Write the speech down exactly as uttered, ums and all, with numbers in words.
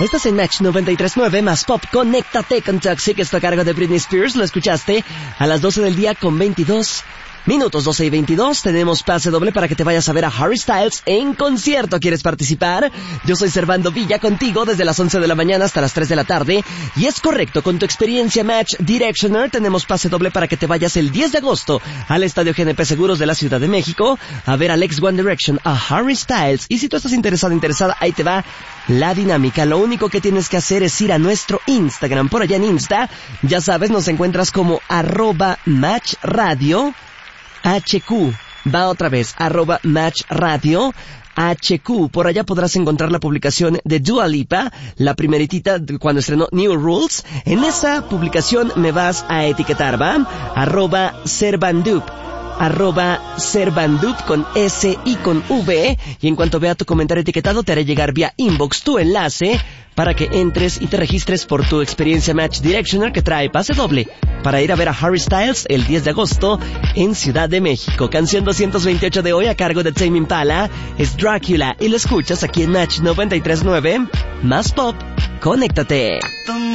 Estás en Match noventa y tres punto nueve más Pop. Conéctate con Toxic. Esto a cargo de Britney Spears. Lo escuchaste a las doce del día con veintidós minutos. doce y veintidós. Tenemos pase doble para que te vayas a ver a Harry Styles en concierto. ¿Quieres participar? Yo soy Servando Villa contigo desde las once de la mañana hasta las tres de la tarde. Y es correcto, con tu experiencia Match Directioner tenemos pase doble para que te vayas el diez de agosto al Estadio G N P Seguros de la Ciudad de México a ver al ex One Direction, a Harry Styles. Y si tú estás interesado, interesada, ahí te va la dinámica. Lo único que tienes que hacer es ir a nuestro Instagram. Por allá en Insta, ya sabes, nos encuentras como arroba Match Radio H Q. Va otra vez, arroba Match Radio H Q. Por allá podrás encontrar la publicación de Dua Lipa, la primeritita cuando estrenó New Rules. En esa publicación me vas a etiquetar, ¿va? Arroba Servandup. Arroba Servandup con S y con V. Y en cuanto vea tu comentario etiquetado, te haré llegar vía inbox tu enlace para que entres y te registres por tu experiencia Match Directioner, que trae pase doble para ir a ver a Harry Styles el diez de agosto en Ciudad de México. Canción doscientos veintiocho de hoy a cargo de Tame Impala es Dracula y lo escuchas aquí en Match noventa y tres punto nueve más Pop. Conéctate.